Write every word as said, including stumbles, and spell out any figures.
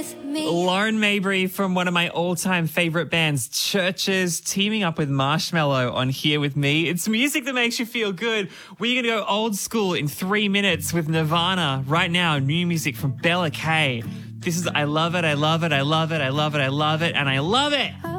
Lauren Mabry from one of my all-time favorite bands, Churches, teaming up with Marshmello on Here With Me. It's music that makes you feel good. We're going to go old school in three minutes with Nirvana. Right now, new music from Bella Kay. This is I Love It, I Love It, I Love It, I Love It, I Love It, and I love it.